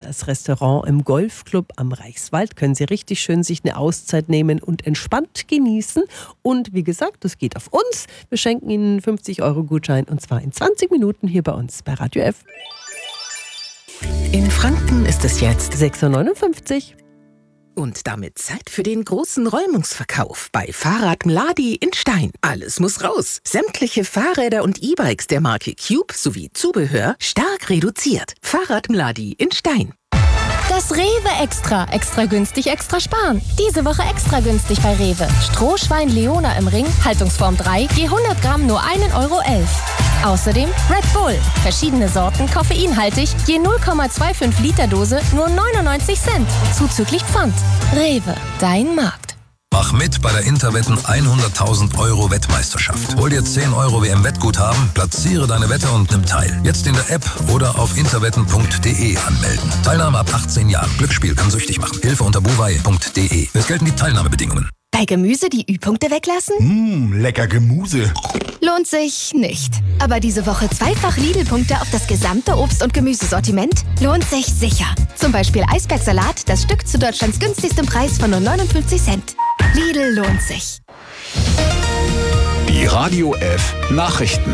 das Restaurant im Golfclub am Reichswald. Können Sie richtig schön sich eine Auszeit nehmen und entspannt genießen. Und wie gesagt, das geht auf uns. Wir schenken Ihnen 50-Euro-Gutschein und zwar in 20 Minuten hier bei uns bei Radio F. In Franken ist es jetzt 6:59 Uhr. Und damit Zeit für den großen Räumungsverkauf bei Fahrrad Mladi in Stein. Alles muss raus. Sämtliche Fahrräder und E-Bikes der Marke Cube sowie Zubehör stark reduziert. Fahrrad Mladi in Stein. Das Rewe Extra. Extra günstig, extra sparen. Diese Woche extra günstig bei Rewe. Strohschwein Leona im Ring, Haltungsform 3, je 100 Gramm nur 1,11 Euro. Außerdem Red Bull. Verschiedene Sorten, koffeinhaltig, je 0,25 Liter Dose nur 99 Cent. Zuzüglich Pfand. Rewe, dein Markt. Mach mit bei der Interwetten 100.000 Euro Wettmeisterschaft. Hol dir 10 Euro WM-Wettguthaben, platziere deine Wette und nimm teil. Jetzt in der App oder auf interwetten.de anmelden. Teilnahme ab 18 Jahren. Glücksspiel kann süchtig machen. Hilfe unter buwei.de. Es gelten die Teilnahmebedingungen. Bei Gemüse die Ü-Punkte weglassen? Lecker Gemüse. Lohnt sich nicht. Aber diese Woche zweifach Lidl-Punkte auf das gesamte Obst- und Gemüsesortiment lohnt sich sicher. Zum Beispiel Eisbergsalat, das Stück zu Deutschlands günstigstem Preis von nur 59 Cent. Lidl lohnt sich. Die Radio F Nachrichten.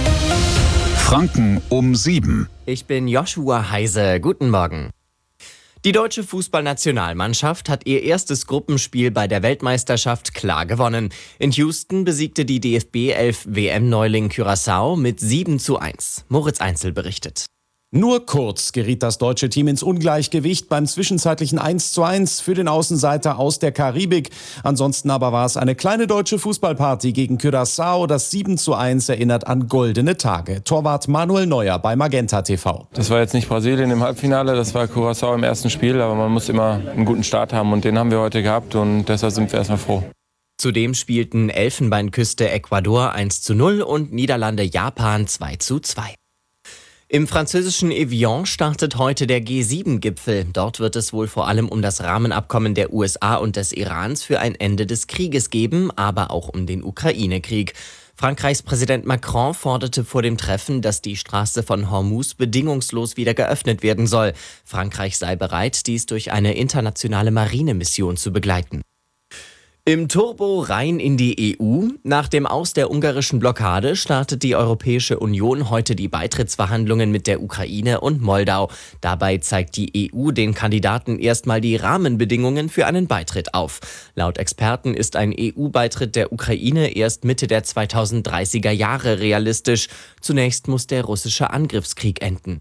Franken um 7. Ich bin Joshua Heise. Guten Morgen. Die deutsche Fußballnationalmannschaft hat ihr erstes Gruppenspiel bei der Weltmeisterschaft klar gewonnen. In Houston besiegte die DFB-11 WM-Neuling Curaçao mit 7:1. Moritz Einzel berichtet. Nur kurz geriet das deutsche Team ins Ungleichgewicht beim zwischenzeitlichen 1:1 für den Außenseiter aus der Karibik. Ansonsten aber war es eine kleine deutsche Fußballparty gegen Curaçao. Das 7:1 erinnert an goldene Tage. Torwart Manuel Neuer bei Magenta TV. Das war jetzt nicht Brasilien im Halbfinale, das war Curaçao im ersten Spiel. Aber man muss immer einen guten Start haben und den haben wir heute gehabt und deshalb sind wir erstmal froh. Zudem spielten Elfenbeinküste Ecuador 1:0 und Niederlande Japan 2:2. Im französischen Evian startet heute der G7-Gipfel. Dort wird es wohl vor allem um das Rahmenabkommen der USA und des Irans für ein Ende des Krieges geben, aber auch um den Ukraine-Krieg. Frankreichs Präsident Macron forderte vor dem Treffen, dass die Straße von Hormuz bedingungslos wieder geöffnet werden soll. Frankreich sei bereit, dies durch eine internationale Marinemission zu begleiten. Im Turbo rein in die EU. Nach dem Aus der ungarischen Blockade startet die Europäische Union heute die Beitrittsverhandlungen mit der Ukraine und Moldau. Dabei zeigt die EU den Kandidaten erstmal die Rahmenbedingungen für einen Beitritt auf. Laut Experten ist ein EU-Beitritt der Ukraine erst Mitte der 2030er Jahre realistisch. Zunächst muss der russische Angriffskrieg enden.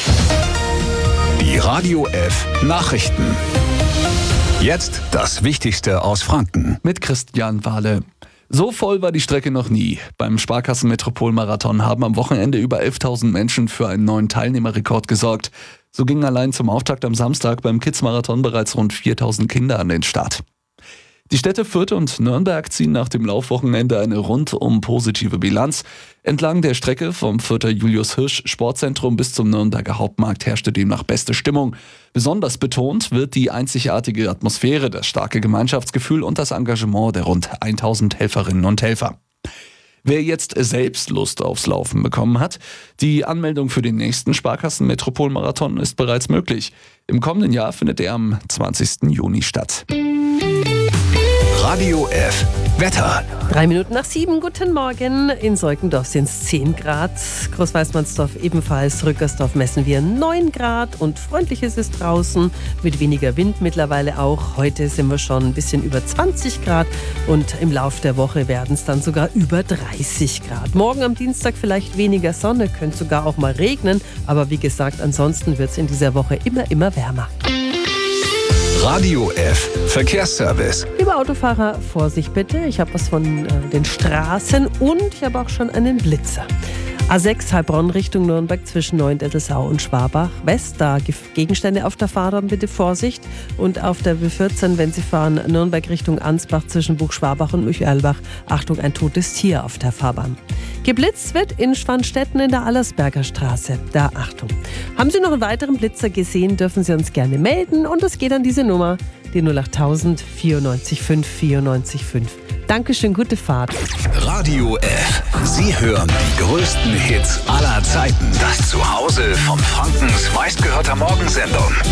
Die Radio F Nachrichten. Jetzt das Wichtigste aus Franken. Mit Christian Wahle. So voll war die Strecke noch nie. Beim Sparkassen-Metropol-Marathon haben am Wochenende über 11.000 Menschen für einen neuen Teilnehmerrekord gesorgt. So gingen allein zum Auftakt am Samstag beim Kids-Marathon bereits rund 4.000 Kinder an den Start. Die Städte Fürth und Nürnberg ziehen nach dem Laufwochenende eine rundum positive Bilanz. Entlang der Strecke vom Fürther Julius-Hirsch-Sportzentrum bis zum Nürnberger Hauptmarkt herrschte demnach beste Stimmung. Besonders betont wird die einzigartige Atmosphäre, das starke Gemeinschaftsgefühl und das Engagement der rund 1.000 Helferinnen und Helfer. Wer jetzt selbst Lust aufs Laufen bekommen hat, die Anmeldung für den nächsten Sparkassen-Metropol-Marathon ist bereits möglich. Im kommenden Jahr findet er am 20. Juni statt. Radio F Wetter. 7:03. Guten Morgen. In Seukendorf sind es 10 Grad. Großweißmannsdorf ebenfalls. Rückersdorf messen wir 9 Grad. Und freundlich ist es draußen. Mit weniger Wind mittlerweile auch. Heute sind wir schon ein bisschen über 20 Grad. Und im Laufe der Woche werden es dann sogar über 30 Grad. Morgen am Dienstag vielleicht weniger Sonne. Könnte sogar auch mal regnen. Aber wie gesagt, ansonsten wird es in dieser Woche immer wärmer. Radio F Verkehrsservice. Liebe Autofahrer, Vorsicht bitte. Ich habe was von den Straßen und ich habe auch schon einen Blitzer. A6 Heilbronn Richtung Nürnberg zwischen Neuendettelsau und Schwabach West. Da Gegenstände auf der Fahrbahn, bitte Vorsicht. Und auf der B14, wenn Sie fahren, Nürnberg Richtung Ansbach zwischen Buchschwabach und Müchelbach. Achtung, ein totes Tier auf der Fahrbahn. Geblitzt wird in Schwanstetten in der Allersberger Straße. Da Achtung. Haben Sie noch einen weiteren Blitzer gesehen, dürfen Sie uns gerne melden. Und es geht an diese Nummer, die 08000 94 5 94 5. Dankeschön, gute Fahrt. Radio F. Sie hören die größten Hits aller Zeiten. Das Zuhause von Frankens meistgehörter Morgensendung.